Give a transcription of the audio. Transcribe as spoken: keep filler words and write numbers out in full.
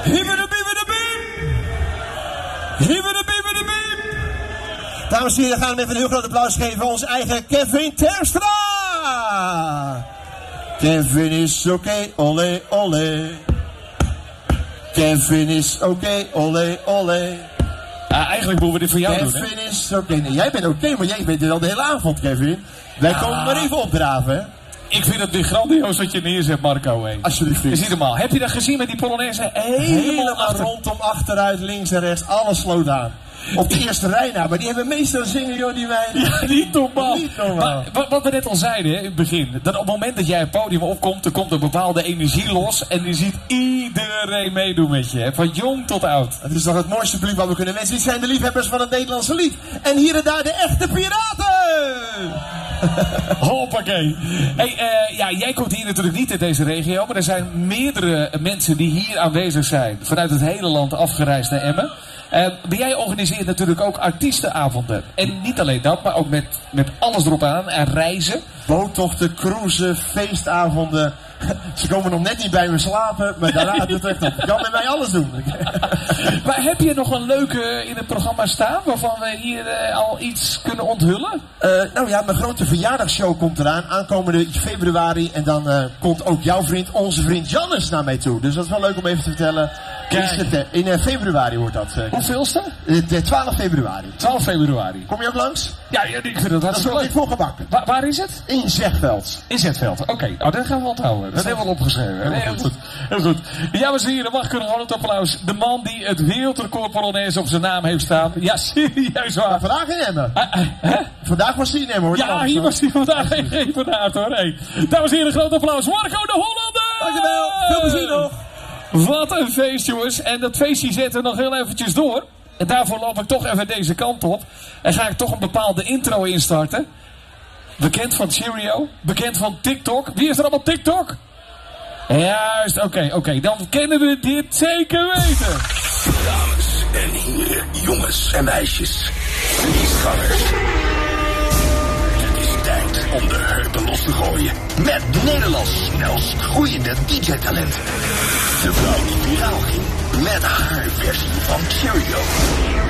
Dames en heren, gaan we even een heel groot applaus geven. Onze eigen Kevin Terstra. Kevin is oké, okay, olé, olé. Kevin is oké, okay, olé, olé. Uh, eigenlijk moeten we dit voor jou Kevin doen, hè? Kevin is oké. Okay. Nee, jij bent oké, okay, maar jij bent er al de hele avond, Kevin. Wij ja. komen maar even opdraven, hè. Ik vind het nu grandioos wat je neerzet, Marco. Hé. Alsjeblieft. Is niet normaal. Heb je dat gezien met die Polonaise? Helemaal, helemaal achter. rondom, achteruit, links en rechts. Alles sloot aan. Op de eerste rij nou, maar die hebben meestal zingen, joh, die wij... Ja, niet normaal. Niet normaal. Maar, wat we net al zeiden, hè, in het begin. Dat op het moment dat jij het podium opkomt, er komt een bepaalde energie los. En je ziet iedereen meedoen met je. Hè, van jong tot oud. Het is toch het mooiste publiek wat we kunnen wensen. Dit zijn de liefhebbers van het Nederlandse lied. En hier en daar de echte piraten! Hoppakee. Hey, uh, ja, jij komt hier natuurlijk niet in deze regio. Maar er zijn meerdere mensen die hier aanwezig zijn. Vanuit het hele land afgereisd naar Emmen. Uh, maar jij organiseert natuurlijk ook artiestenavonden. En niet alleen dat, maar ook met, met alles erop aan. En reizen. Boottochten, cruisen, feestavonden. Ze komen nog net niet bij me slapen, maar daarna gaat het echt op. Je kan met mij alles doen. Maar heb je nog een leuke in het programma staan waarvan we hier uh, al iets kunnen onthullen? Uh, nou ja, mijn grote verjaardagsshow komt eraan. Aankomende februari. En dan uh, komt ook jouw vriend, onze vriend Jannes, naar mij toe. Dus dat is wel leuk om even te vertellen. In, in uh, februari wordt dat. Uh, Hoeveelste? Uh, de twaalf februari. twaalf februari. Kom je ook langs? Ja, ja ik vind het hartstikke leuk. Ik voor gebakken. Wa waar is het? In Zegveld. In Zegveld, oké. Okay. Oh, dat gaan we onthouden. Dat hebben we al opgeschreven. Nee, heel goed. Heel goed. Ja, dames en heren, mag ik een groot applaus. De man die het wereldrecord Polonaise op zijn naam heeft staan. Ja, serieus waar. Ja, vandaag in Emmen. Uh, uh, huh? Vandaag was hij in Emmen, hoor. Ja, hier was hij vandaag even naast, hoor. Hey. Dames en heren, groot applaus. Marco de Hollander! Dankjewel. Veel plezier nog. Wat een feest, jongens. En dat feestje zetten we nog heel eventjes door. En daarvoor loop ik toch even deze kant op. En ga ik toch een bepaalde intro instarten. Bekend van Cheerio. Bekend van TikTok. Wie is er allemaal TikTok? Juist, oké, okay, oké. Okay. Dan kennen we dit zeker weten. Dames en heren, jongens en meisjes. Feestgangers. Het is tijd om de heupen los te gooien. Met Nederlands snelst groeiende D J-talent. De vrouw die viraal ging met haar versie van Cheerio.